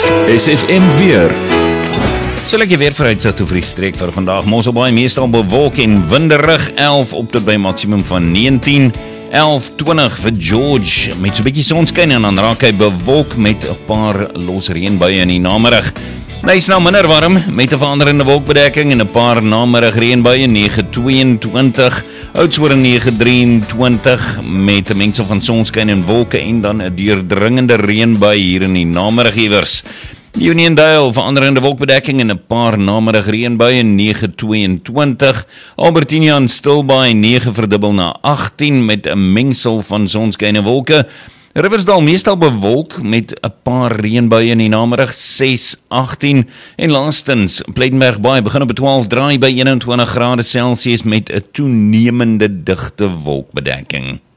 SFM weer. So lekker weer vooruitsigte vir die streek vir vandag. Mosselbaai meestal bewolk en winderig, 11 op tot by maksimum van 19, 11-20 vir George met so 'n bietjie sonskyn en dan raak hy bewolk met 'n paar los reënbuie in die namiddag. Hy is nou minder warm met 'n veranderende wolkbedekking en 'n paar namiddag reënbuie, 9-22, Oudtshoorn 9-23 met 'n mengsel van sonskyn en wolke en dan 'n deurdringende reënbui hier in die namiddag iewers. Uniondale veranderende wolkbedekking en 'n paar namiddag reënbuie, 9-22, Albertinia en Stilbaai 9 verdubbel na 18 met 'n mengsel van sonskyn en wolke. Riversdal meestal bewolk met 'n paar reënbuie in die namiddag, 6-18 en laastens Plettenberg Baai begin op 12 draai by 21 grade Celsius met 'n toenemende digte wolkbedekking.